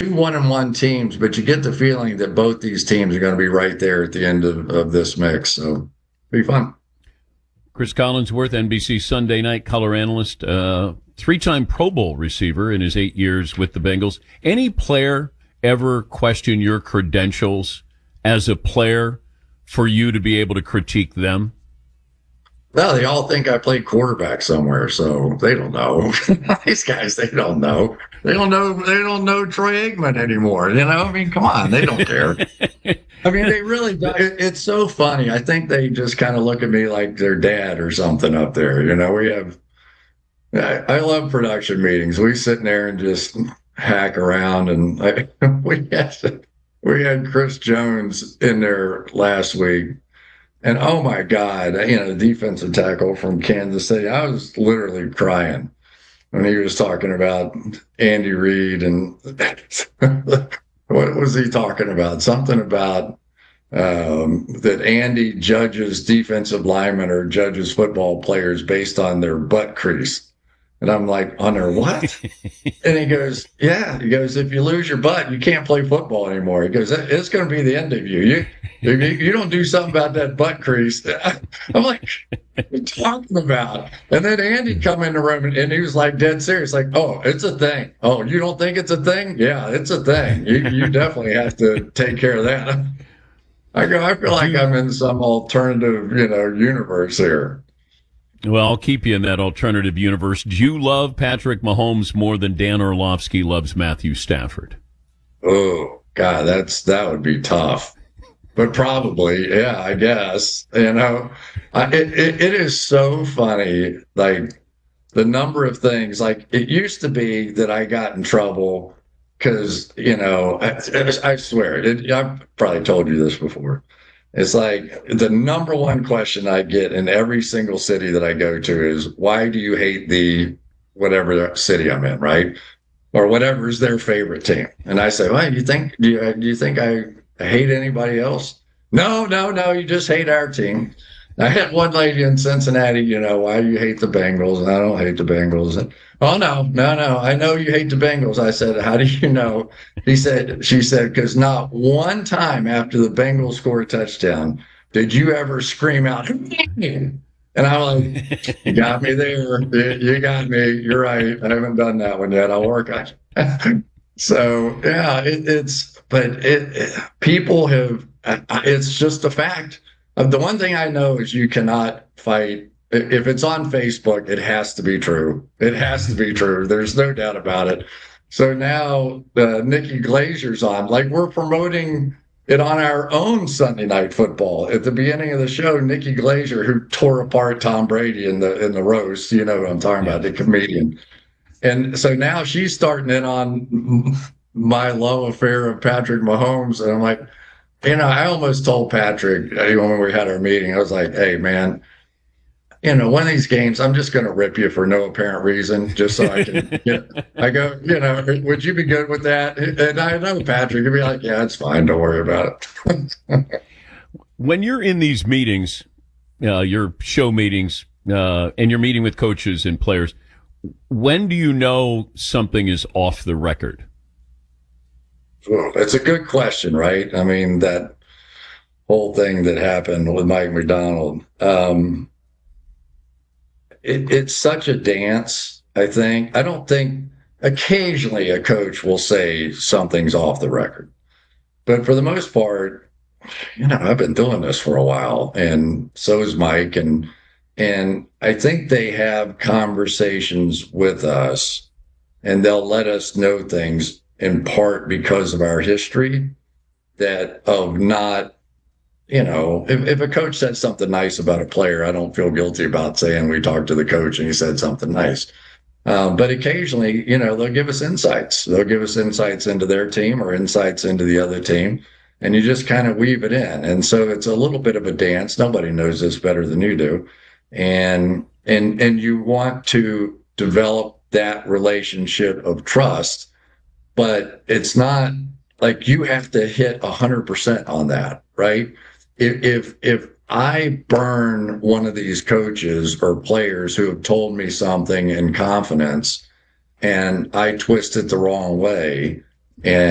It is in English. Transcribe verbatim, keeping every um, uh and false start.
two one and one teams, but you get the feeling that both these teams are going to be right there at the end of, of this mix. So be fun. Chris Collinsworth, N B C Sunday Night color analyst, uh, three-time Pro Bowl receiver in his eight years with the Bengals. Any player ever question your credentials as a player for you to be able to critique them? Well, they all think I played quarterback somewhere, so they don't know. These guys, they don't know. They don't know. They don't know Troy Aikman anymore. You know, I mean, come on, they don't care. I mean, they really don't. It, it's so funny. I think they just kind of look at me like their dad or something up there. You know, we have. I, I love production meetings. We sit in there and just hack around, and I, we had we had Chris Jones in there last week. And oh my God, you know, defensive tackle from Kansas City. I was literally crying when he was talking about Andy Reid and what was he talking about? Something about um, that Andy judges defensive linemen or judges football players based on their butt crease. And I'm like, on their what? And he goes, yeah. He goes, if you lose your butt, you can't play football anymore. He goes, it's going to be the end of you. You you, you don't do something about that butt crease. I'm like, what are you talking about? And then Andy come in the room and, and he was like dead serious, like, oh, it's a thing. Oh, you don't think it's a thing? Yeah, it's a thing. You you definitely have to take care of that. I go, I feel like I'm in some alternative, you know, universe here. Well, I'll keep you in that alternative universe. Do you love Patrick Mahomes more than Dan Orlovsky loves Matthew Stafford? Oh, God, that's that would be tough. But probably, yeah, I guess. You know, I, it, it it is so funny, like the number of things. Like it used to be that I got in trouble because, you know, I, I swear, it, I've probably told you this before. It's like the number one question I get in every single city that I go to is, why do you hate the whatever city I'm in, right? Or whatever is their favorite team. And I say, well, you think, do you, do you think I hate anybody else? No, no, no, you just hate our team. I had one lady in Cincinnati, you know, why do you hate the Bengals? And I don't hate the Bengals. And, oh, no, no, no, I know you hate the Bengals. I said, how do you know? He said, she said, because not one time after the Bengals scored a touchdown did you ever scream out, and I'm like, you got me there. You got me. You're right. I haven't done that one yet. I'll work on it. So, yeah, it, it's, but it, it, people have, it's just a fact. The one thing I know is you cannot fight. If it's on Facebook, it has to be true. It has to be true. There's no doubt about it. So now uh, Nikki Glazer's on. Like, we're promoting it on our own Sunday Night Football. At the beginning of the show, Nikki Glazer, who tore apart Tom Brady in the in the roast, you know what I'm talking about, the comedian. And so now she's starting in on my love affair of Patrick Mahomes. And I'm like, you know, I almost told Patrick when we had our meeting, I was like, hey, man, you know, one of these games, I'm just going to rip you for no apparent reason, just so I can get, I go, you know, would you be good with that? And I know Patrick would be like, yeah, it's fine. Don't worry about it. When you're in these meetings, uh, your show meetings, uh, and you're meeting with coaches and players, when do you know something is off the record? Well, it's a good question, right? I mean, that whole thing that happened with Mike McDonald, um, it, it's such a dance, I think. I don't think occasionally a coach will say something's off the record. But for the most part, you know, I've been doing this for a while, and so is Mike. And, and I think they have conversations with us, and they'll let us know things in part because of our history, that of not, you know, if, if a coach said something nice about a player, I don't feel guilty about saying we talked to the coach and he said something nice. Um, but occasionally, you know, they'll give us insights. They'll give us insights into their team or insights into the other team. And you just kind of weave it in. And so it's a little bit of a dance. Nobody knows this better than you do. And, and, and you want to develop that relationship of trust, but it's not like you have to hit a hundred percent on that, right? If, if, if I burn one of these coaches or players who have told me something in confidence and I twist it the wrong way, and